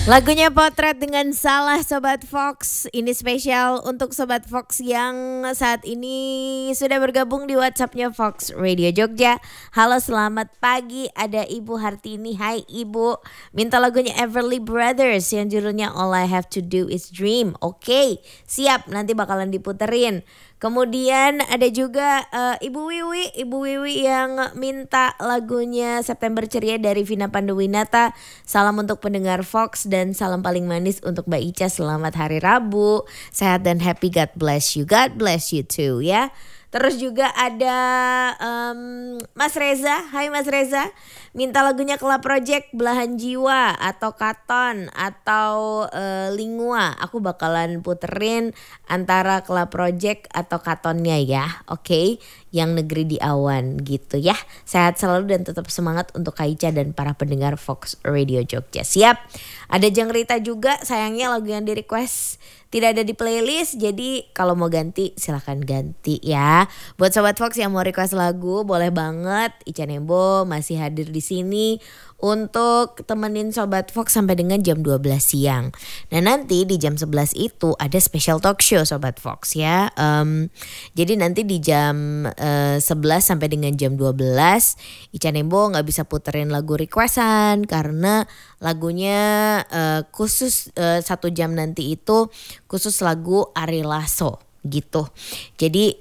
Lagunya Potret dengan Salah Sobat Fox. Ini spesial untuk Sobat Fox yang saat ini sudah bergabung di WhatsAppnya Fox Radio Jogja. Halo, selamat pagi, ada Ibu Hartini. Hai Ibu, minta lagunya Everly Brothers yang judulnya All I Have To Do Is Dream. Oke, siap, nanti bakalan diputerin. Kemudian ada juga Ibu Wiwi yang minta lagunya September Ceria dari Vina Panduwinata. Salam untuk pendengar Fox dan salam paling manis untuk Mbak Ica. Selamat hari Rabu, sehat dan happy. God bless you too ya. Terus juga ada Mas Reza. Hai Mas Reza, minta lagunya Club Project Belahan Jiwa atau Katon atau Lingua. Aku bakalan puterin antara Club Project atau Katonnya ya. Oke, yang Negeri di Awan gitu ya. Sehat selalu dan tetap semangat untuk Kaica dan para pendengar Fox Radio Jogja. Siap. Ada Jeng Rita juga, sayangnya lagu yang di request tidak ada di playlist, jadi kalau mau ganti silahkan ganti ya. Buat Sobat Fox yang mau request lagu boleh banget. Ica Nembo masih hadir di sini untuk temenin Sobat Fox sampai dengan jam 12 siang. Nah nanti di jam 11 itu ada special talk show Sobat Fox ya. Jadi nanti di jam 11 sampai dengan jam 12 Ica Nembo gak bisa puterin lagu requestan karena lagunya khusus 1 jam nanti itu khusus lagu Ari Lasso gitu. Jadi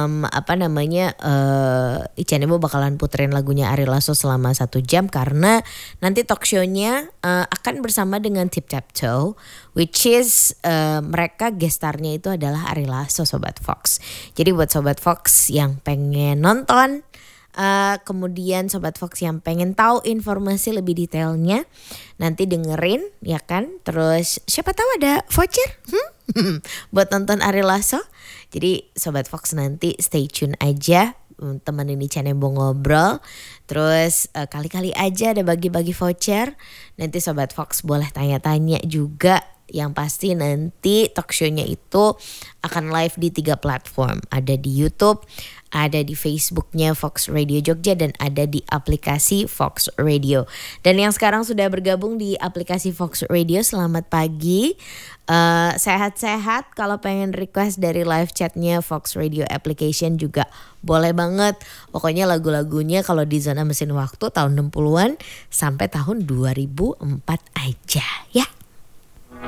Ica Nembo bakalan puterin lagunya Ari Lasso selama 1 jam karena nanti talk show-nya akan bersama dengan Tip Tap Toe, which is mereka gestarnya itu adalah Ari Lasso Sobat Fox. Jadi buat Sobat Fox yang pengen nonton, kemudian Sobat Fox yang pengen tahu informasi lebih detailnya, nanti dengerin ya kan. Terus siapa tahu ada voucher buat nonton Ari Lasso. Jadi Sobat Fox nanti stay tune aja, temenin Ica Nembo ngobrol. Terus kali-kali aja ada bagi-bagi voucher. Nanti Sobat Fox boleh tanya-tanya juga. Yang pasti nanti talk show-nya itu akan live di 3 platform. Ada di YouTube, ada di Facebooknya Fox Radio Jogja, dan ada di aplikasi Fox Radio. Dan yang sekarang sudah bergabung di aplikasi Fox Radio, selamat pagi. Sehat-sehat. Kalau pengen request dari live chatnya Fox Radio application juga boleh banget. Pokoknya lagu-lagunya kalau di zona mesin waktu tahun 60-an sampai tahun 2004 aja ya.